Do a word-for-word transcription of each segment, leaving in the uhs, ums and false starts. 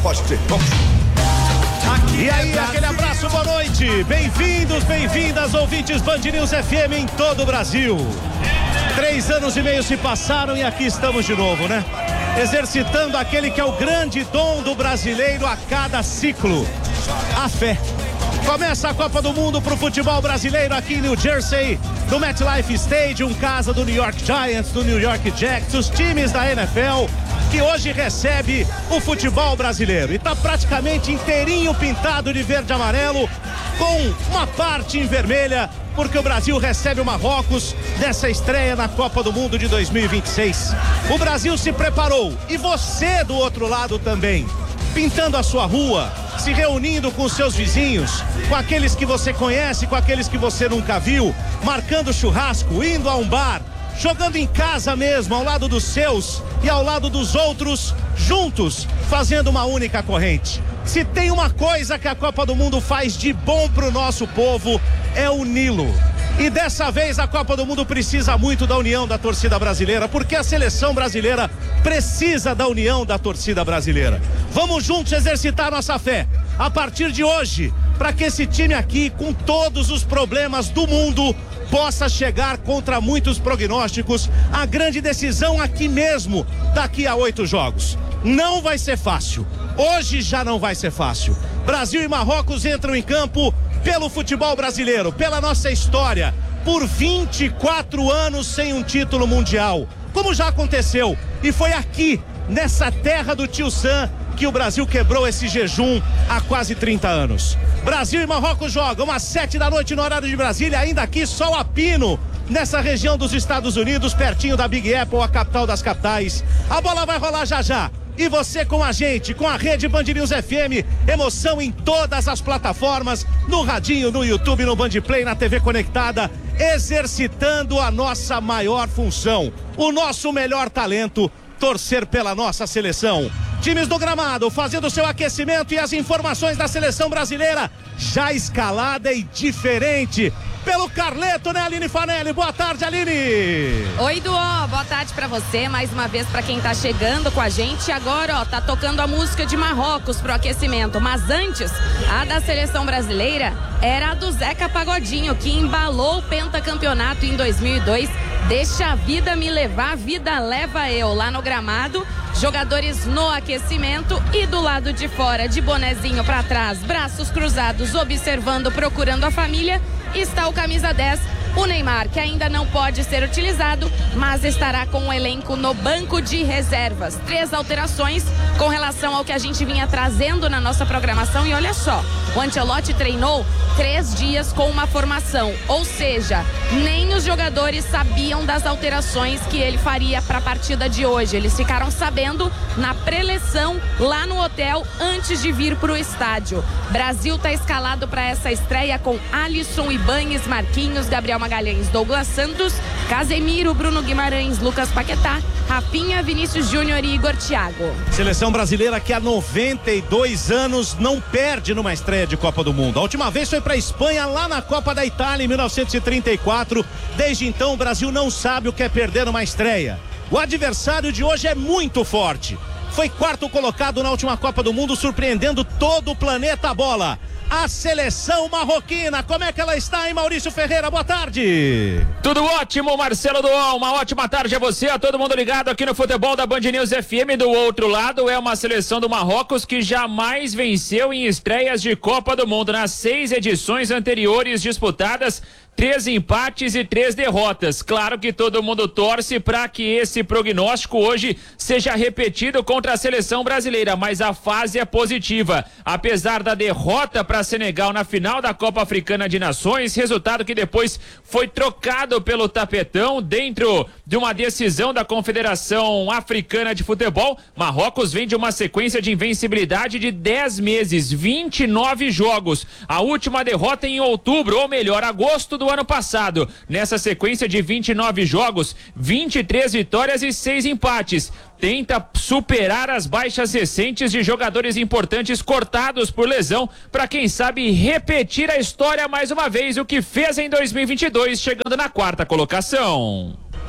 Pode ter, vamos. E aí, aquele abraço, boa noite. Bem-vindos, bem-vindas, ouvintes Band News F M em todo o Brasil. Três anos e meio se passaram e aqui estamos de novo, né? Exercitando aquele que é o grande dom do brasileiro a cada ciclo, a fé. Começa a Copa do Mundo pro futebol brasileiro aqui em New Jersey, no MetLife Stadium, casa do New York Giants, do New York Jets, os times da N F L, que hoje recebe o futebol brasileiro. E tá praticamente inteirinho pintado de verde e amarelo, com uma parte em vermelha, porque o Brasil recebe o Marrocos nessa estreia na Copa do Mundo de dois mil e vinte e seis. O Brasil se preparou, e você do outro lado também, pintando a sua rua, se reunindo com os seus vizinhos, com aqueles que você conhece, com aqueles que você nunca viu, marcando churrasco, indo a um bar, jogando em casa mesmo, ao lado dos seus e ao lado dos outros, juntos, fazendo uma única corrente. Se tem uma coisa que a Copa do Mundo faz de bom pro nosso povo, é uni-lo. E dessa vez a Copa do Mundo precisa muito da união da torcida brasileira, porque a seleção brasileira precisa da união da torcida brasileira. Vamos juntos exercitar nossa fé, a partir de hoje, para que esse time aqui, com todos os problemas do mundo, possa chegar contra muitos prognósticos a grande decisão aqui mesmo, daqui a oito jogos. Não vai ser fácil, hoje já não vai ser fácil. Brasil e Marrocos entram em campo pelo futebol brasileiro, pela nossa história, por vinte e quatro anos sem um título mundial, como já aconteceu, e foi aqui, nessa terra do Tio Sam, que o Brasil quebrou esse jejum há quase trinta anos. Brasil e Marrocos jogam às sete da noite no horário de Brasília, ainda aqui sol a pino, nessa região dos Estados Unidos, pertinho da Big Apple, a capital das capitais. A bola vai rolar já já. E você com a gente, com a rede Band News F M, emoção em todas as plataformas, no radinho, no YouTube, no Band Play, na T V conectada, exercitando a nossa maior função, o nosso melhor talento, torcer pela nossa seleção. Times do gramado fazendo seu aquecimento e as informações da seleção brasileira já escalada e diferente pelo Carleto, né, Aline Fanelli? Boa tarde, Aline! Oi, Duó, boa tarde pra você, mais uma vez pra quem tá chegando com a gente. Agora, ó, tá tocando a música de Marrocos pro aquecimento, mas antes, a da seleção brasileira era a do Zeca Pagodinho, que embalou o pentacampeonato em dois mil e dois. Deixa a vida me levar, a vida leva eu, lá no gramado. Jogadores no aquecimento e do lado de fora, de bonezinho pra trás, braços cruzados, observando, procurando a família, está o camisa dez, o Neymar, que ainda não pode ser utilizado, mas estará com o elenco no banco de reservas. Três alterações com relação ao que a gente vinha trazendo na nossa programação. E olha só, o Ancelotti treinou três dias com uma formação, ou seja, nem os jogadores sabiam das alterações que ele faria para a partida de hoje. Eles ficaram sabendo na preleção lá no hotel antes de vir para o estádio. Brasil está escalado para essa estreia com Alisson, Ibañez, Marquinhos, Gabriel Magalhães, Douglas Santos, Casemiro, Bruno Guimarães, Lucas Paquetá, Rafinha, Vinícius Júnior e Igor Thiago. Seleção brasileira que há noventa e dois anos não perde numa estreia de Copa do Mundo. A última vez foi para a Espanha, lá na Copa da Itália, em mil novecentos e trinta e quatro. Desde então, o Brasil não sabe o que é perder numa estreia. O adversário de hoje é muito forte. Foi quarto colocado na última Copa do Mundo, surpreendendo todo o planeta bola. A seleção marroquina, como é que ela está, hein, Maurício Ferreira? Boa tarde. Tudo ótimo, Marcelo Dual, uma ótima tarde a você, a todo mundo ligado aqui no futebol da Band News F M. Do outro lado é uma seleção do Marrocos que jamais venceu em estreias de Copa do Mundo. Nas seis edições anteriores disputadas, três empates e três derrotas. Claro que todo mundo torce para que esse prognóstico hoje seja repetido contra a seleção brasileira, mas a fase é positiva. Apesar da derrota para Senegal na final da Copa Africana de Nações, resultado que depois foi trocado pelo tapetão dentro de uma decisão da Confederação Africana de Futebol, Marrocos vem de uma sequência de invencibilidade de dez meses, vinte e nove jogos. A última derrota em outubro, ou melhor, agosto do ano passado. Nessa sequência de vinte e nove jogos, vinte e três vitórias e seis empates. Tenta superar as baixas recentes de jogadores importantes cortados por lesão para, quem sabe, repetir a história mais uma vez, o que fez em dois mil e vinte e dois, chegando na quarta colocação.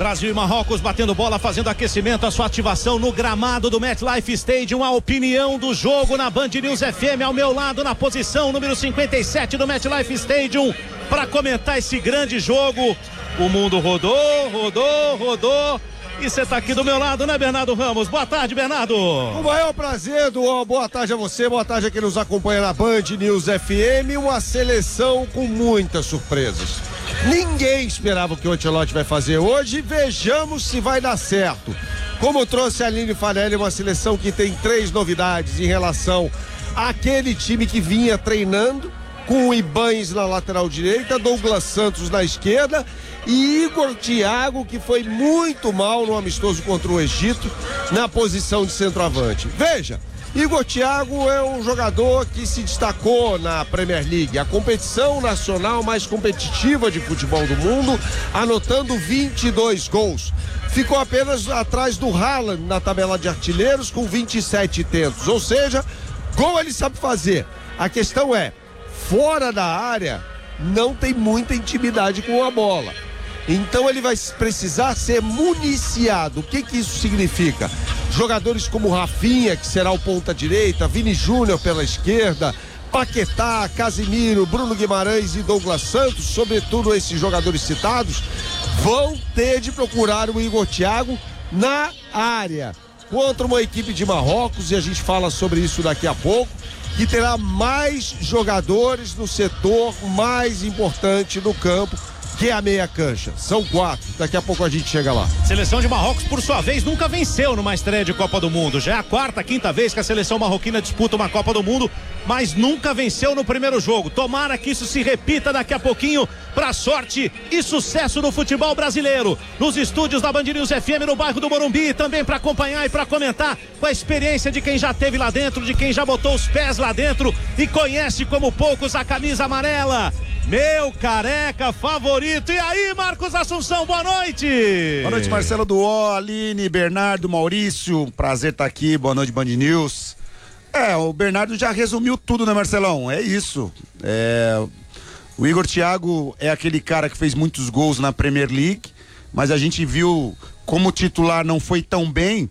Brasil e Marrocos batendo bola, fazendo aquecimento, a sua ativação no gramado do MetLife Stadium. A opinião do jogo na Band News F M, ao meu lado, na posição número cinquenta e sete do MetLife Stadium, para comentar esse grande jogo. O mundo rodou, rodou, rodou. E você tá aqui do meu lado, né, Bernardo Ramos? Boa tarde, Bernardo. O maior prazer, do boa tarde a você, boa tarde a quem nos acompanha na Band News F M. Uma seleção com muitas surpresas. Ninguém esperava o que o Ancelotti vai fazer hoje. Vejamos se vai dar certo. Como trouxe a Aline Fanelli, uma seleção que tem três novidades em relação àquele time que vinha treinando, com o Ibanes na lateral direita, Douglas Santos na esquerda e Igor Thiago, que foi muito mal no amistoso contra o Egito, na posição de centroavante. Veja, Igor Thiago é um jogador que se destacou na Premier League, a competição nacional mais competitiva de futebol do mundo, anotando vinte e dois gols. Ficou apenas atrás do Haaland na tabela de artilheiros com vinte e sete tentos, ou seja, gol ele sabe fazer. A questão é, fora da área, não tem muita intimidade com a bola. Então ele vai precisar ser municiado. O que que isso significa? Jogadores como Rafinha, que será o ponta direita, Vini Júnior pela esquerda, Paquetá, Casimiro, Bruno Guimarães e Douglas Santos, sobretudo esses jogadores citados, vão ter de procurar o Igor Thiago na área. Contra uma equipe de Marrocos, e a gente fala sobre isso daqui a pouco, que terá mais jogadores no setor mais importante do campo, que é a meia cancha. São quatro, daqui a pouco a gente chega lá. Seleção de Marrocos, por sua vez, nunca venceu numa estreia de Copa do Mundo. Já é a quarta, quinta vez que a seleção marroquina disputa uma Copa do Mundo, mas nunca venceu no primeiro jogo. Tomara que isso se repita daqui a pouquinho, pra sorte e sucesso do futebol brasileiro. Nos estúdios da Band News F M, no bairro do Morumbi, também para acompanhar e para comentar com a experiência de quem já esteve lá dentro, de quem já botou os pés lá dentro e conhece como poucos a camisa amarela. Meu careca favorito. E aí, Marcos Assunção, boa noite. Boa noite, Marcelo Duó, Aline, Bernardo, Maurício. Prazer estar aqui, boa noite, Band News. É, o Bernardo já resumiu tudo, né, Marcelão? É isso. É, o Igor Thiago é aquele cara que fez muitos gols na Premier League, mas a gente viu como titular não foi tão bem.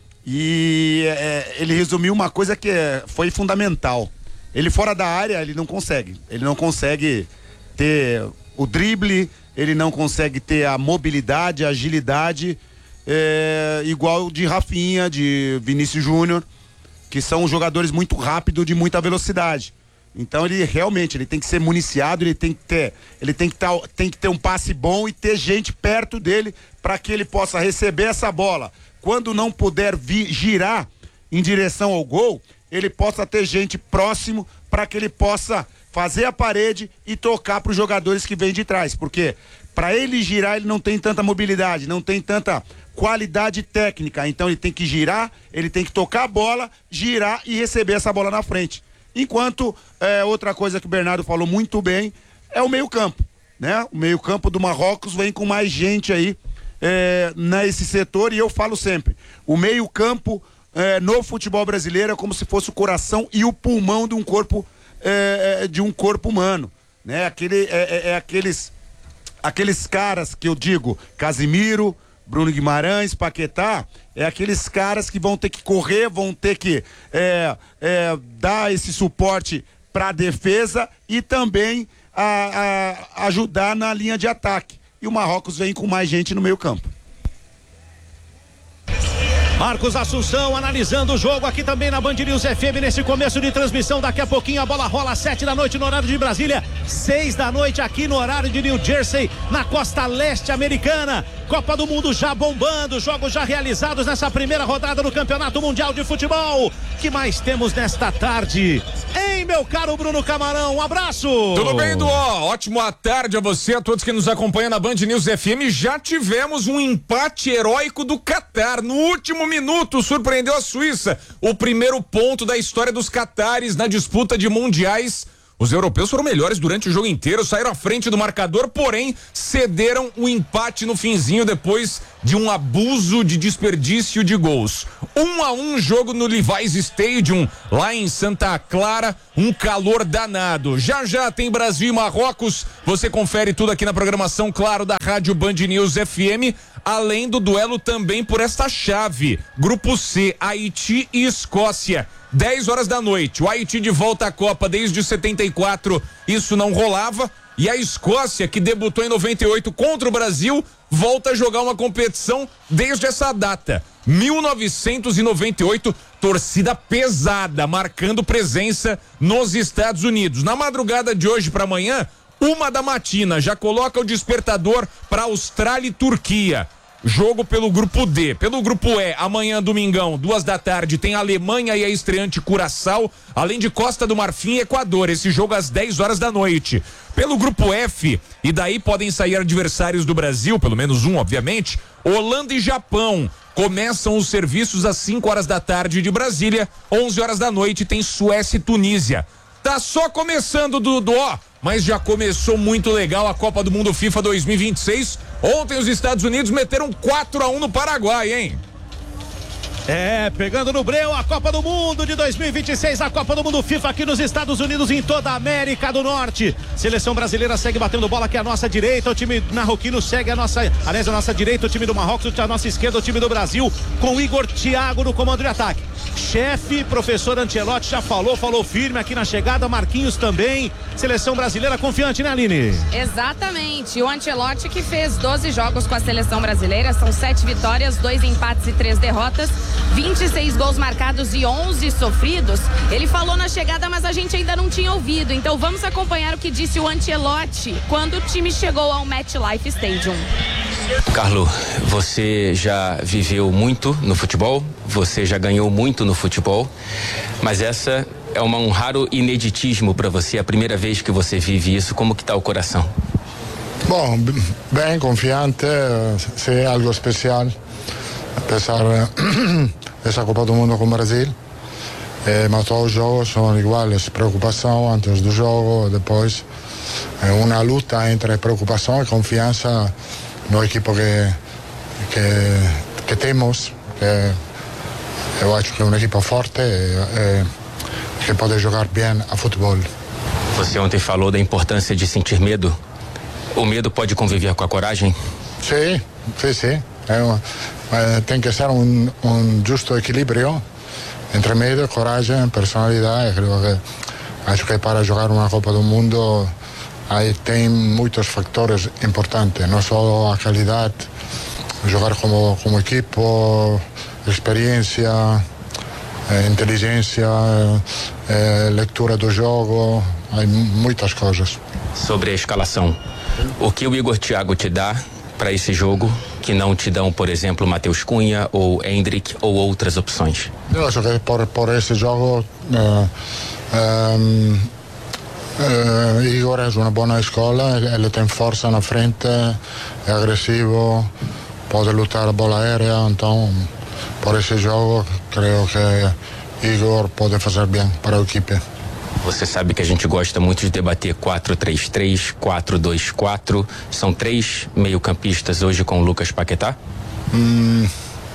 E é, ele resumiu uma coisa que é, foi fundamental. Ele fora da área, ele não consegue. Ele não consegue ter o drible, ele não consegue ter a mobilidade, a agilidade, é, igual de Rafinha, de Vinícius Júnior, que são jogadores muito rápidos, de muita velocidade. Então ele realmente, ele tem que ser municiado, ele tem que ter, ele tem que, tá, tem que ter um passe bom e ter gente perto dele para que ele possa receber essa bola. Quando não puder vir, girar em direção ao gol, ele possa ter gente próximo para que ele possa fazer a parede e tocar para os jogadores que vêm de trás, porque para ele girar ele não tem tanta mobilidade, não tem tanta qualidade técnica, então ele tem que girar, ele tem que tocar a bola, girar e receber essa bola na frente. Enquanto é, outra coisa que o Bernardo falou muito bem é o meio campo, né? O meio campo do Marrocos vem com mais gente aí é, nesse setor, e eu falo sempre, o meio campo É, no futebol brasileiro é como se fosse o coração e o pulmão de um corpo é, de um corpo humano, né? Aquele, é, é, é aqueles, aqueles caras que eu digo, Casimiro, Bruno Guimarães, Paquetá, é aqueles caras que vão ter que correr, vão ter que é, é, dar esse suporte para a defesa e também a, a, ajudar na linha de ataque. E o Marrocos vem com mais gente no meio campo. Marcos Assunção analisando o jogo aqui também na Band News F M nesse começo de transmissão. Daqui a pouquinho a bola rola às sete da noite no horário de Brasília, seis da noite aqui no horário de New Jersey, na costa leste americana. Copa do Mundo já bombando, jogos já realizados nessa primeira rodada do Campeonato Mundial de Futebol. Que mais temos nesta tarde? Hein, meu caro Bruno Camarão, um abraço. Tudo bem, Duó? Ótima tarde a você, a todos que nos acompanham na Band News F M. Já tivemos um empate heróico do Catar no último minuto, surpreendeu a Suíça. O primeiro ponto da história dos catares na disputa de mundiais. Os europeus foram melhores durante o jogo inteiro, saíram à frente do marcador, porém cederam o empate no finzinho depois de um abuso de desperdício de gols. Um a um jogo no Levi's Stadium, lá em Santa Clara, um calor danado. Já já tem Brasil e Marrocos, você confere tudo aqui na programação, claro, da Rádio Band News F M. além do duelo também por esta chave. Grupo C, Haiti e Escócia. dez horas da noite. O Haiti de volta à Copa desde setenta e quatro, isso não rolava. E a Escócia, que debutou em noventa e oito contra o Brasil, volta a jogar uma competição desde essa data. mil novecentos e noventa e oito, torcida pesada, marcando presença nos Estados Unidos. Na madrugada de hoje para amanhã, uma da matina, já coloca o despertador para Austrália e Turquia. Jogo pelo grupo D. Pelo grupo E, amanhã, domingão, duas da tarde, tem a Alemanha e a estreante Curaçao, além de Costa do Marfim e Equador. Esse jogo às dez horas da noite. Pelo grupo F, e daí podem sair adversários do Brasil, pelo menos um, obviamente, Holanda e Japão. Começam os serviços às cinco horas da tarde de Brasília, onze horas da noite tem Suécia e Tunísia. Tá só começando, Dudu, ó, mas já começou muito legal a Copa do Mundo FIFA dois mil e vinte e seis. Ontem os Estados Unidos meteram quatro a um no Paraguai, hein? É, pegando no breu a Copa do Mundo de dois mil e vinte e seis, a Copa do Mundo FIFA aqui nos Estados Unidos, em toda a América do Norte. Seleção brasileira segue batendo bola aqui à nossa direita, o time marroquino segue a nossa, aliás, a nossa direita, o time do Marrocos, a nossa esquerda, o time do Brasil, com o Igor Thiago no comando de ataque. Chefe, professor Ancelotti já falou, falou firme aqui na chegada, Marquinhos também. Seleção brasileira confiante, né, Aline? Exatamente, o Ancelotti que fez doze jogos com a seleção brasileira, são sete vitórias, dois empates e três derrotas, vinte e seis gols marcados e onze sofridos. Ele falou na chegada, mas a gente ainda não tinha ouvido, então vamos acompanhar o que disse o Ancelotti quando o time chegou ao MetLife Stadium. Carlo, você já viveu muito no futebol, você já ganhou muito no futebol, mas essa é uma, um raro ineditismo para você, a primeira vez que você vive isso. Como que tá o coração? Bom, bem confiante, é algo especial, apesar dessa Copa do Mundo com o Brasil, é, mas todos os jogos são iguais, preocupação antes do jogo, depois é uma luta entre preocupação e confiança no equipo que, que, que temos, que eu acho que é um equipo forte e, e, que pode jogar bem a futebol. Você ontem falou da importância de sentir medo. O medo pode conviver com a coragem? Sim, sim, sim. É uma, é, tem que ser um, um justo equilíbrio entre medo, coragem, personalidade. Creio que, acho que para jogar uma Copa do Mundo aí tem muitos fatores importantes, não só a qualidade, jogar como, como equipo, experiência, eh, inteligência, eh, leitura do jogo, há muitas coisas. Sobre a escalação, o que o Igor Thiago te dá para esse jogo que não te dão, por exemplo, Matheus Cunha ou Hendrick ou outras opções? Eu acho que por, por esse jogo uh, um, Uh, Igor é uma boa escola, ele tem força na frente, é agressivo, pode lutar a bola aérea, então por esse jogo creio que Igor pode fazer bem para a equipe. Você sabe que a gente gosta muito de debater quatro três três, quatro dois quatro, são três meio-campistas hoje com o Lucas Paquetá? Hum,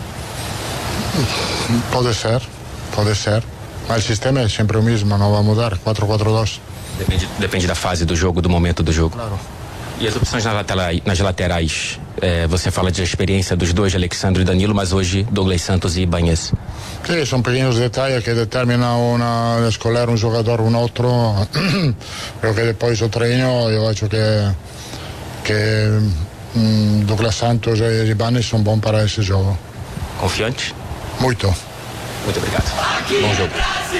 pode ser, pode ser, mas o sistema é sempre o mesmo, não vai mudar, quatro quatro dois. Depende, depende da fase do jogo, do momento do jogo. Claro. E as opções nas laterais, nas laterais é, você fala de experiência dos dois, Alexandre e Danilo, mas hoje Douglas Santos e Ibanez. Sim, são pequenos detalhes que determinam uma, escolher um jogador ou um outro. Porque depois o treino, eu acho que, que um, Douglas Santos e Ibanez são bons para esse jogo. Confiante? Muito. Muito obrigado. Bom jogo.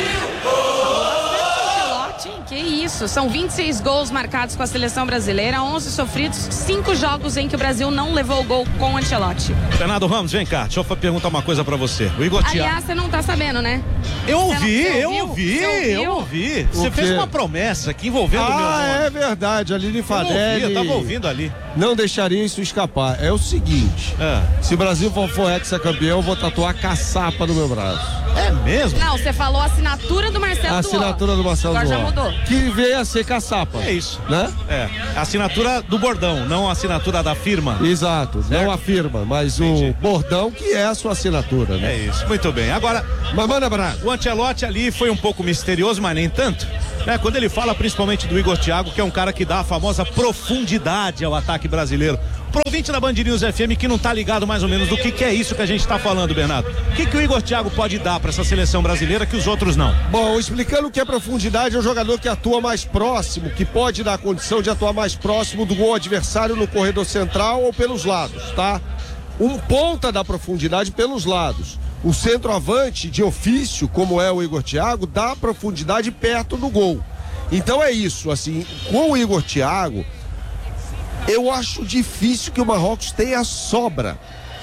Que isso, são vinte e seis gols marcados com a seleção brasileira, onze sofridos, cinco jogos em que o Brasil não levou o gol com o Ancelotti. Fernando Ramos, vem cá, deixa eu perguntar uma coisa pra você. O Igor Thiago... Aliás, você não tá sabendo, né? Eu ouvi, não, eu ouvi, eu ouvi. Você fez uma promessa que envolvendo o meu nome. Ah, é verdade, Aline Fadelli. Eu tava ouvindo ali. Não deixaria isso escapar. É o seguinte, é. se o Brasil for, for hexacampeão, eu vou tatuar caçapa no meu braço. É mesmo? Não, você falou a assinatura do Marcelo A assinatura do Marcelo Agora Duó. já mudou. Que veio a ser caçapa. É isso. Né? É. A assinatura do bordão, não a assinatura da firma. Exato, certo? Não a firma, mas Entendi. o bordão que é a sua assinatura, né? É isso, muito bem. Agora, mas manda abraço. O Ancelotti ali foi um pouco misterioso, mas nem tanto. né? Quando ele fala principalmente do Igor Thiago, que é um cara que dá a famosa profundidade ao ataque brasileiro. Pro ouvinte da Band News F M que não tá ligado mais ou menos do que que é isso que a gente tá falando, Bernardo. O que que o Igor Thiago pode dar para essa seleção brasileira que os outros não? Bom, explicando o que é profundidade, é um jogador que atua mais próximo, que pode dar a condição de atuar mais próximo do gol adversário no corredor central ou pelos lados, tá? Um ponta da profundidade pelos lados. O centroavante de ofício, como é o Igor Thiago, dá profundidade perto do gol. Então é isso, assim, com o Igor Thiago, eu acho difícil que o Marrocos tenha sobra.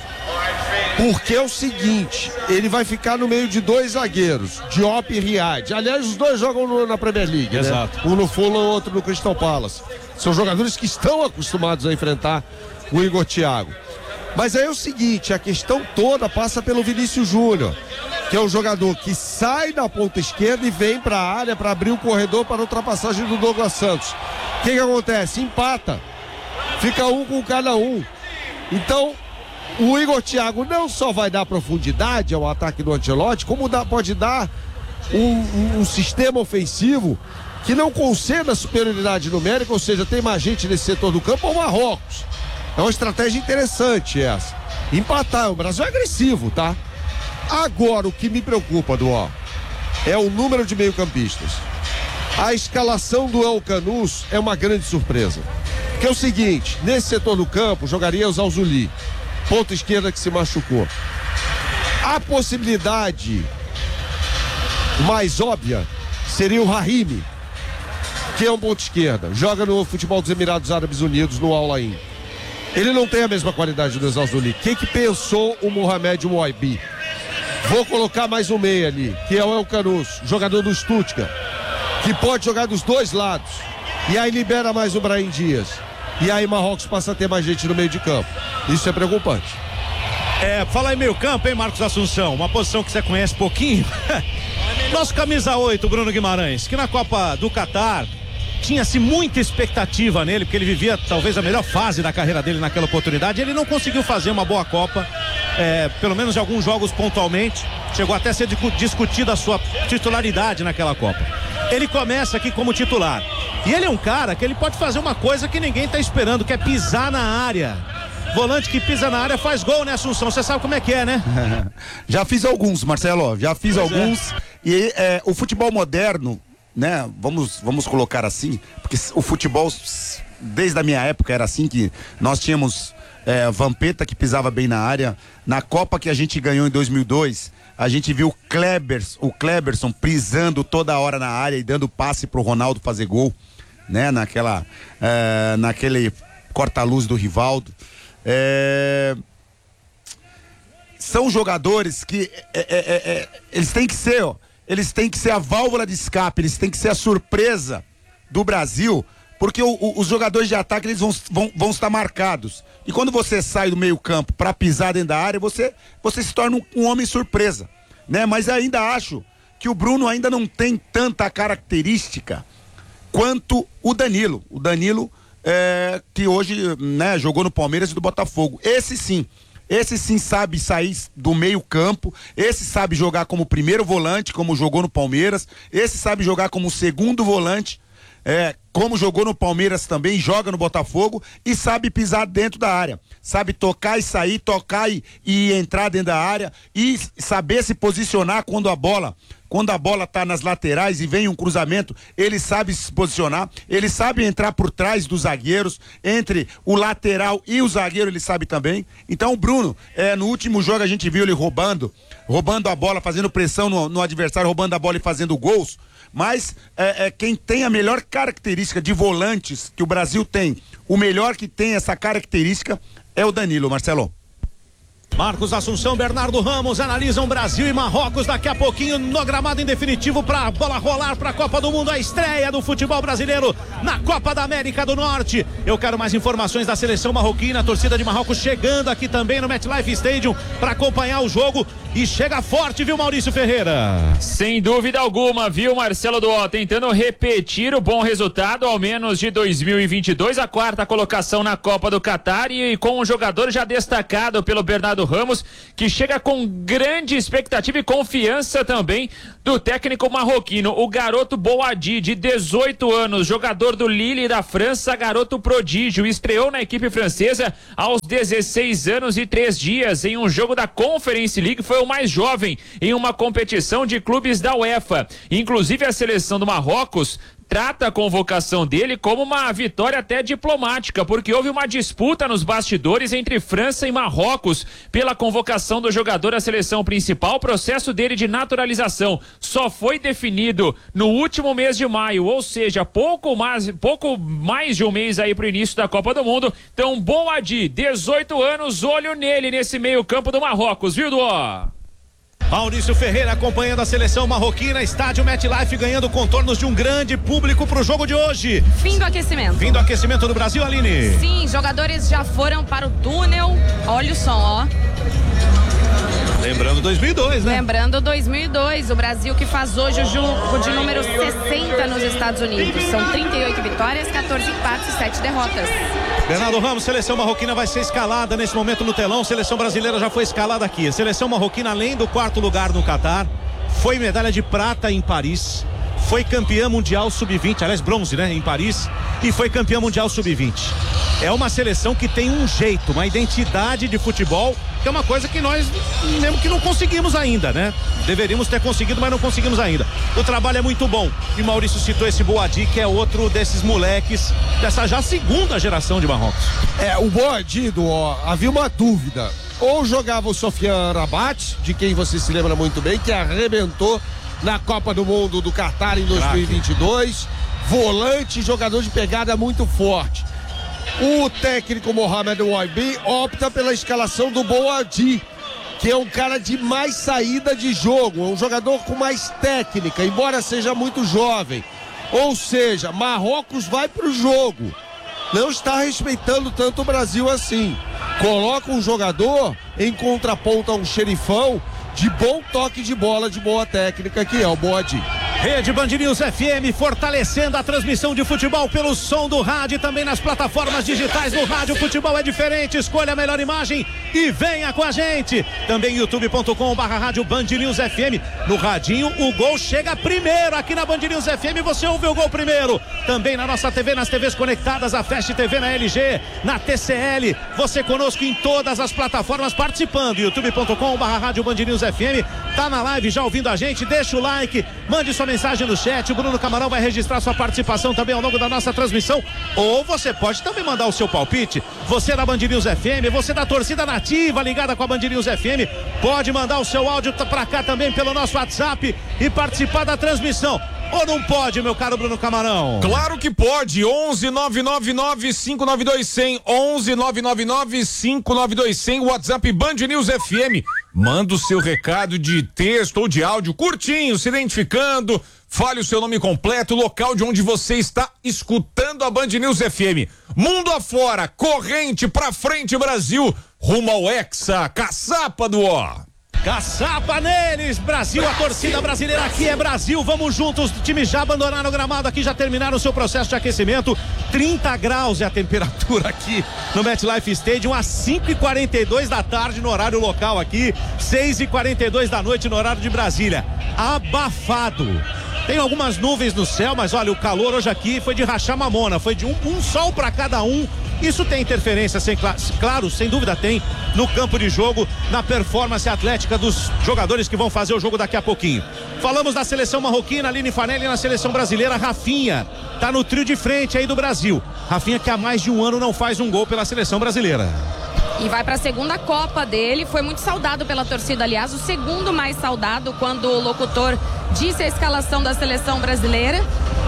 Porque é o seguinte, ele vai ficar no meio de dois zagueiros, Diop e Riad. Aliás, os dois jogam no, na Premier League, exato, né? Um no Fulham, outro no Crystal Palace. São jogadores que estão acostumados a enfrentar o Igor Thiago. Mas aí é o seguinte, a questão toda passa pelo Vinícius Júnior, que é um jogador que sai da ponta esquerda e vem para a área para abrir o corredor para a ultrapassagem do Douglas Santos. O que que acontece? Empata. Fica um com cada um. Então, o Igor Thiago não só vai dar profundidade ao ataque do Ancelotti, como dá, pode dar um, um, um sistema ofensivo que não conceda superioridade numérica, ou seja, tem mais gente nesse setor do campo ao Marrocos. É uma estratégia interessante essa. Empatar, o Brasil é agressivo, tá? Agora, o que me preocupa, Duó, é o número de meio-campistas. A escalação do El Canous é uma grande surpresa. Que é o seguinte, nesse setor do campo jogaria o Zalzuli, ponta esquerda que se machucou. A possibilidade mais óbvia seria o Rahimi, que é um ponta esquerda, joga no futebol dos Emirados Árabes Unidos, no Al Ain. Ele não tem a mesma qualidade do Zalzuli. O que que pensou o Mohamed Mouaibi? Vou colocar mais um meia ali, que é o El Canous, jogador do Stuttgart, que pode jogar dos dois lados. E aí libera mais o Brahim Dias. E aí Marrocos passa a ter mais gente no meio de campo. Isso é preocupante. É, fala aí meio campo, hein, Marcos Assunção? Uma posição que você conhece pouquinho. Nosso camisa oito, Bruno Guimarães, que na Copa do Catar tinha-se muita expectativa nele, porque ele vivia talvez a melhor fase da carreira dele naquela oportunidade. Ele não conseguiu fazer uma boa Copa, é, pelo menos em alguns jogos pontualmente. Chegou até a ser discutida a sua titularidade naquela Copa. Ele começa aqui como titular. E ele é um cara que ele pode fazer uma coisa que ninguém tá esperando, que é pisar na área. Volante que pisa na área faz gol, né, Assunção? Você sabe como é que é, né? Já fiz alguns, Marcelo, já fiz Pois alguns. é. E é, o futebol moderno, né, vamos, vamos colocar assim, porque o futebol, desde a minha época, era assim, que nós tínhamos é, Vampeta, que pisava bem na área. Na Copa que a gente ganhou em dois mil e dois, a gente viu o Klebers, o Kleberson pisando toda hora na área e dando passe pro Ronaldo fazer gol, né? Naquela, é, naquele corta-luz do Rivaldo. É... São jogadores que é, é, é, é, eles têm que ser, ó, eles têm que ser a válvula de escape, eles têm que ser a surpresa do Brasil, porque o, o, os jogadores de ataque eles vão, vão, vão estar marcados. E quando você sai do meio campo para pisar dentro da área, você, você se torna um, um homem surpresa, né? Mas ainda acho que o Bruno ainda não tem tanta característica quanto o Danilo. O Danilo é, que hoje, né, jogou no Palmeiras e do Botafogo. Esse sim, esse sim sabe sair do meio campo, esse sabe jogar como primeiro volante, como jogou no Palmeiras, esse sabe jogar como segundo volante, é, como jogou no Palmeiras também, joga no Botafogo e sabe pisar dentro da área, sabe tocar e sair, tocar e, e entrar dentro da área e saber se posicionar quando a bola, quando a bola tá nas laterais e vem um cruzamento, ele sabe se posicionar, ele sabe entrar por trás dos zagueiros, entre o lateral e o zagueiro ele sabe também. Então o Bruno, é, no último jogo a gente viu ele roubando, roubando a bola, fazendo pressão no, no adversário, roubando a bola e fazendo gols. Mas é, é, quem tem a melhor característica de volantes que o Brasil tem, o melhor que tem essa característica é o Danilo, Marcelo. Marcos Assunção, Bernardo Ramos analisam Brasil e Marrocos daqui a pouquinho no gramado em definitivo para a bola rolar para a Copa do Mundo, a estreia do futebol brasileiro na Copa da América do Norte. Eu quero mais informações da seleção marroquina, a torcida de Marrocos chegando aqui também no MetLife Stadium para acompanhar o jogo e chega forte, viu, Maurício Ferreira? Sem dúvida alguma, viu, Marcelo Duó, tentando repetir o bom resultado, ao menos de dois mil e vinte e dois, a quarta colocação na Copa do Catar e com um jogador já destacado pelo Bernardo Ramos, que chega com grande expectativa e confiança também do do técnico marroquino, o garoto Boadi, de dezoito anos, jogador do Lille da França, garoto prodígio, estreou na equipe francesa aos dezesseis anos e três dias em um jogo da Conference League, foi o mais jovem em uma competição de clubes da UEFA. Inclusive a seleção do Marrocos trata a convocação dele como uma vitória até diplomática, porque houve uma disputa nos bastidores entre França e Marrocos pela convocação do jogador à seleção principal. O processo dele de naturalização só foi definido no último mês de maio, ou seja, pouco mais, pouco mais de um mês aí pro início da Copa do Mundo. Então, Boadi, dezoito anos, olho nele nesse meio campo do Marrocos, viu, Duó? Maurício Ferreira acompanhando a seleção marroquina, estádio MetLife ganhando contornos de um grande público pro jogo de hoje. Fim do aquecimento. Fim do aquecimento do Brasil, Aline. Sim, jogadores já foram para o túnel. Olha o som, ó. Lembrando dois mil e dois, né? Lembrando dois mil e dois, o Brasil que faz hoje o jogo de número sessenta nos Estados Unidos. São trinta e oito vitórias, quatorze empates e sete derrotas. Bernardo Ramos, seleção marroquina vai ser escalada nesse momento no telão. Seleção brasileira já foi escalada aqui. A seleção marroquina, além do quarto lugar no Catar, foi medalha de prata em Paris, foi campeã mundial sub vinte, aliás bronze, né, em Paris, e foi campeã mundial sub vinte. É uma seleção que tem um jeito, uma identidade de futebol, que é uma coisa que nós mesmo que não conseguimos ainda, né? Deveríamos ter conseguido, mas não conseguimos ainda. O trabalho é muito bom. E Maurício citou esse Boadi, que é outro desses moleques dessa já segunda geração de Marrocos. É, o Boadi, ó, havia uma dúvida. Ou jogava o Sofiane Rabat, de quem você se lembra muito bem, que arrebentou na Copa do Mundo do Catar em dois mil e vinte e dois, volante, jogador de pegada muito forte. O técnico Mohamed Ouabi opta pela escalação do Boadi, que é um cara de mais saída de jogo, é um jogador com mais técnica, embora seja muito jovem. Ou seja, Marrocos vai pro jogo, não está respeitando tanto o Brasil assim. Coloca um jogador em contraponto a um xerifão de bom toque de bola, de boa técnica, que é o Boadi. Rede Band News F M, fortalecendo a transmissão de futebol pelo som do rádio e também nas plataformas digitais do rádio. Futebol é diferente, escolha a melhor imagem e venha com a gente. Também youtube ponto com barra rádio Band News F M. No radinho, o gol chega primeiro aqui na Band News F M, você ouve o gol primeiro. Também na nossa T V, nas T Vs conectadas, a Fast T V na L G, na T C L. Você conosco em todas as plataformas participando. youtube ponto com barra rádio Band News F M. Tá na live já ouvindo a gente, deixa o like, mande sua mensagem no chat. O Bruno Camarão vai registrar sua participação também ao longo da nossa transmissão. Ou você pode também mandar o seu palpite. Você da Band News F M, você da torcida nativa ligada com a Band News F M, pode mandar o seu áudio pra cá também pelo nosso WhatsApp e participar da transmissão. Ou não pode, meu caro Bruno Camarão? Claro que pode. onze nove nove nove cinco nove dois zero zero. onze nove nove nove cinco nove dois zero zero. WhatsApp Band News F M. Manda o seu recado de texto ou de áudio curtinho, se identificando. Fale o seu nome completo, local de onde você está escutando a Band News F M. Mundo afora, corrente pra frente, Brasil, rumo ao Hexa, caçapa do ó. Caçapa neles, Brasil, a torcida brasileira aqui é Brasil, vamos juntos. Os times já abandonaram o gramado aqui, já terminaram o seu processo de aquecimento. trinta graus é a temperatura aqui no MetLife Stadium, às cinco e quarenta e dois da tarde no horário local aqui, seis e quarenta e dois da noite no horário de Brasília. Abafado. Tem algumas nuvens no céu, mas olha, o calor hoje aqui foi de rachar mamona, foi de um, um sol para cada um. Isso tem interferência, sem, claro, sem dúvida tem, no campo de jogo, na performance atlética dos jogadores que vão fazer o jogo daqui a pouquinho. Falamos da seleção marroquina, Aline Fanelli, na seleção brasileira, Rafinha, tá no trio de frente aí do Brasil. Rafinha que há mais de um ano não faz um gol pela seleção brasileira. E vai para a segunda Copa dele, foi muito saudado pela torcida, aliás, o segundo mais saudado quando o locutor disse a escalação da seleção brasileira.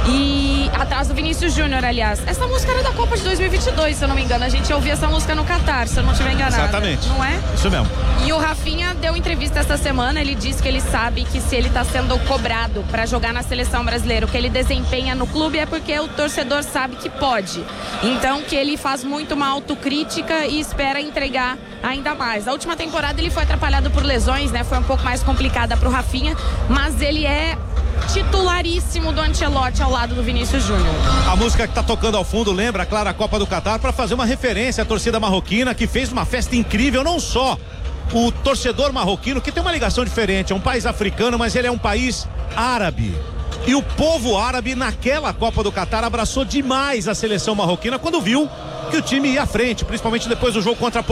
E atrás do Vinícius Júnior, aliás. Essa música era da Copa de dois mil e vinte e dois, se eu não me engano. A gente ouvia essa música no Catar, se eu não estiver enganado. Exatamente. Não é? Isso mesmo. E o Rafinha deu entrevista essa semana, ele disse que ele sabe que se ele está sendo cobrado para jogar na seleção brasileira, o que ele desempenha no clube é porque o torcedor sabe que pode. Então que ele faz muito uma autocrítica e espera entregar ainda mais. A última temporada ele foi atrapalhado por lesões, né? Foi um pouco mais complicada para o Rafinha, mas ele é titularíssimo do Ancelotti ao lado do Vinícius Júnior. A música que tá tocando ao fundo lembra, claro, a Copa do Catar, para fazer uma referência à torcida marroquina, que fez uma festa incrível, não só o torcedor marroquino, que tem uma ligação diferente, é um país africano, mas ele é um país árabe. E o povo árabe naquela Copa do Catar abraçou demais a seleção marroquina quando viu que o time ia à frente, principalmente depois do jogo contra a